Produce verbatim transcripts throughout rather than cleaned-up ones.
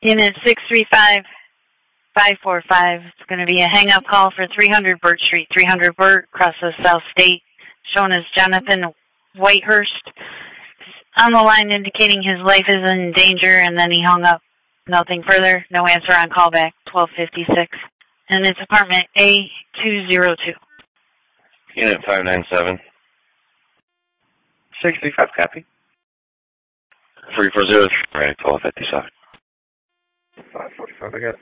Unit six three five five four five. It's going to be a hang-up call for three hundred Burt Street. three hundred Burt, crosses South State, shown as Jonathan Whitehurst. On the line indicating his life is in danger, and then he hung up. Nothing further. No answer on callback. twelve fifty-six. And it's apartment A two oh two. Unit five nine seven. sixty-five, copy. three four zero, right, twelve fifty-seven. five forty-five, I got it.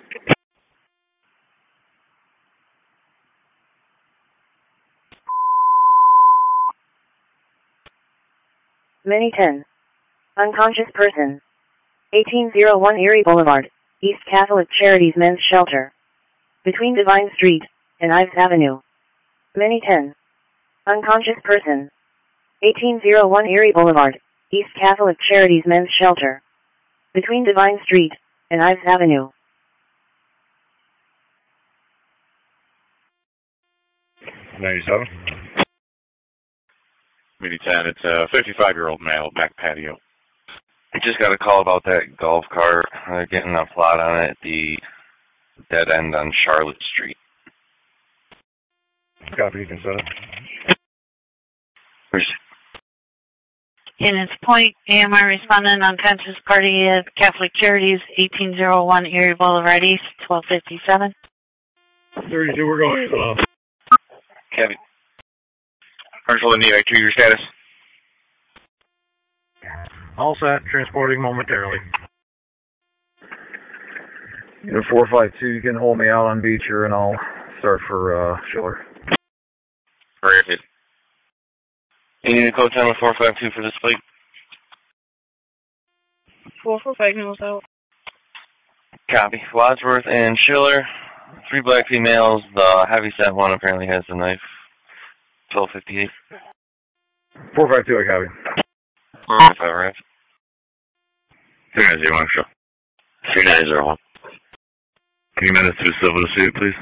Mini ten. Unconscious person. eighteen oh one Erie Boulevard, East Catholic Charities Men's Shelter. Between Divine Street and Ives Avenue. Mini ten. Unconscious person. eighteen oh one Erie Boulevard, East Catholic Charities Men's Shelter. Between Divine Street and Ives Avenue. ninety-seven. Mini ten, it's a fifty-five-year-old male, back patio. I just got a call about that golf cart, uh, getting a plot on it at the dead end on Charlotte Street. Copy, you can send it. Where's Units point, A M I respondent, unconscious party at Catholic Charities, eighteen oh one Erie Boulevard East, twelve fifty-seven. thirty-two, we're going. Uh, Kevin? Marshall and Neo, two, your status. all set, transporting momentarily. Unit four five two, you can hold me out on Beecher and I'll start for uh, Schiller. Granted. Unit code channel four five two for this flight. four four five knows out. Copy. Wadsworth and Schiller, three black females. The heavyset one apparently has the knife. twelve fifty-eight. four five two, I copy. four five five, right? three nine zero one, show. three nine zero one. Can you manage to silver the suit, please?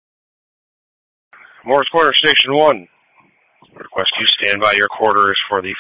Morris Corner, Station one. Request you stand by your quarters for the